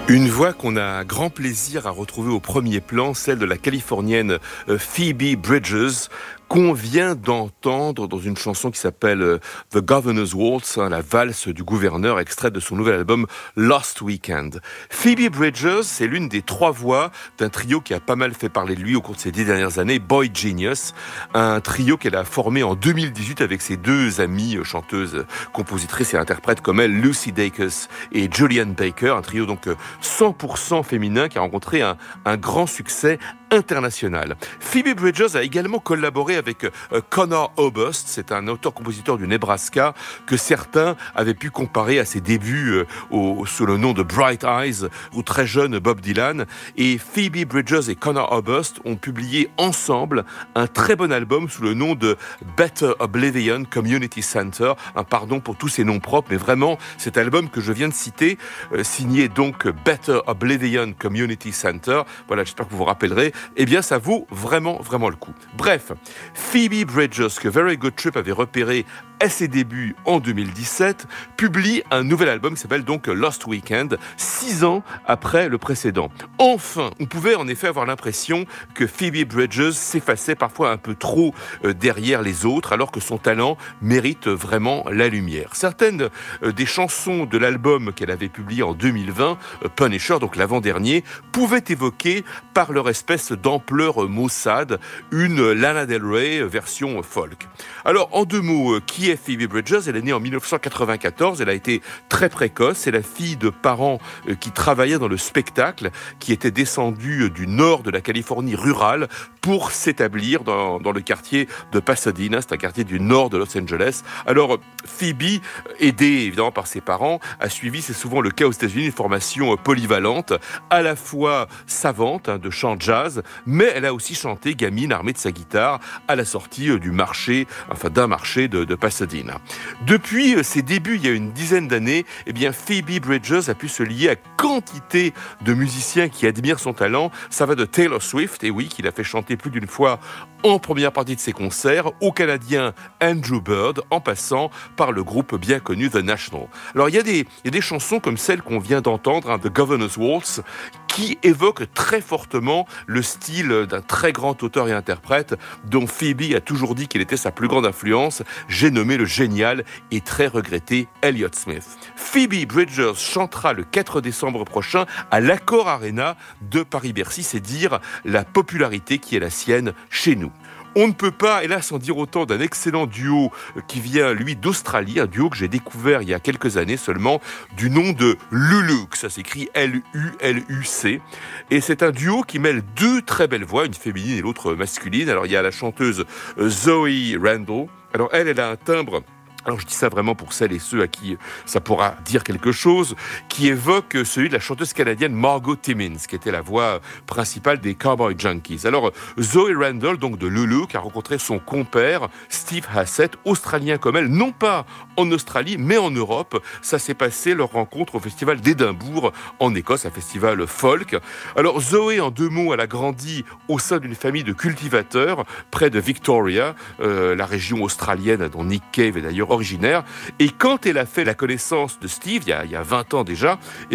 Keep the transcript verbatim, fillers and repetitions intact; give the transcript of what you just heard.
Une voix qu'on a grand plaisir à retrouver au premier plan, celle de la Californienne Phoebe Bridgers, qu'on vient d'entendre dans une chanson qui s'appelle The Governor's Waltz, hein, la valse du gouverneur, extraite de son nouvel album Lost Weekend. Phoebe Bridgers, c'est l'une des trois voix d'un trio qui a pas mal fait parler de lui au cours de ces dix dernières années, Boy Genius, un trio qu'elle a formé en deux mille dix-huit avec ses deux amies chanteuses, compositrices et interprètes comme elle, Lucy Dacus et Julianne Baker, un trio donc cent pour cent féminin qui a rencontré un, un grand succès international. Phoebe Bridgers a également collaboré avec euh, Connor Oberst, c'est un auteur-compositeur du Nebraska que certains avaient pu comparer à ses débuts euh, au, sous le nom de Bright Eyes ou très jeune Bob Dylan. Et Phoebe Bridgers et Connor Oberst ont publié ensemble un très bon album sous le nom de Better Oblivion Community Center. Un pardon pour tous ces noms propres, mais vraiment cet album que je viens de citer, euh, signé donc Better Oblivion Community Center, voilà, j'espère que vous vous rappellerez, eh bien ça vaut vraiment, vraiment le coup. Bref, Phoebe Bridgers, que Very Good Trip avait repéré à ses débuts en deux mille dix-sept, publie un nouvel album qui s'appelle donc Lost Weekend, six ans après le précédent. Enfin, on pouvait en effet avoir l'impression que Phoebe Bridgers s'effaçait parfois un peu trop euh, derrière les autres, alors que son talent mérite vraiment la lumière. Certaines euh, des chansons de l'album qu'elle avait publié en deux mille vingt, euh, Punisher, donc l'avant-dernier, pouvaient évoquer par leur espèce d'ampleur maussade une Lana Del Rey version folk. Alors, en deux mots, qui est Phoebe Bridgers? Elle est née en dix-neuf cent quatre-vingt-quatorze, elle a été très précoce, c'est la fille de parents qui travaillaient dans le spectacle, qui étaient descendus du nord de la Californie rurale pour s'établir dans, dans le quartier de Pasadena, c'est un quartier du nord de Los Angeles. Alors, Phoebe, aidée évidemment par ses parents, a suivi, c'est souvent le cas aux États-Unis, une formation polyvalente, à la fois savante, hein, de chant jazz, mais elle a aussi chanté gamine armée de sa guitare à la sortie du marché, enfin d'un marché de, de Pasadena. Depuis ses débuts, il y a une dizaine d'années, eh bien Phoebe Bridgers a pu se lier à quantité de musiciens qui admirent son talent. Ça va de Taylor Swift, et oui, qu'il a fait chanter plus d'une fois en première partie de ses concerts, au Canadien Andrew Bird, en passant par le groupe bien connu The National. Alors il y a des, il y a des chansons comme celle qu'on vient d'entendre, hein, The Governor's Waltz, qui évoquent très fortement le style d'un très grand auteur et interprète dont Phoebe a toujours dit qu'il était sa plus grande influence. J'ai nommé le génial et très regretté Elliott Smith. Phoebe Bridgers chantera le quatre décembre prochain à l'Accor Arena de Paris-Bercy. C'est dire la popularité qui est la sienne chez nous. On ne peut pas, hélas, en dire autant d'un excellent duo qui vient, lui, d'Australie, un duo que j'ai découvert il y a quelques années seulement, du nom de Luluc, ça s'écrit L U L U C, et c'est un duo qui mêle deux très belles voix, une féminine et l'autre masculine. Alors il y a la chanteuse Zoe Randall, alors elle, elle a un timbre... Alors je dis ça vraiment pour celles et ceux à qui ça pourra dire quelque chose, qui évoque celui de la chanteuse canadienne Margot Timmins, qui était la voix principale des Cowboy Junkies. Alors Zoe Randall, donc de Luluc, a rencontré son compère Steve Hassett, australien comme elle, non pas en Australie, mais en Europe. Ça s'est passé, leur rencontre, au festival d'Édimbourg, en Écosse, un festival folk. Alors Zoé, en deux mots, elle a grandi au sein d'une famille de cultivateurs, près de Victoria, euh, la région australienne dont Nick Cave est d'ailleurs originaire. Et quand elle a fait la connaissance de Steve, il y a, il y a vingt ans déjà,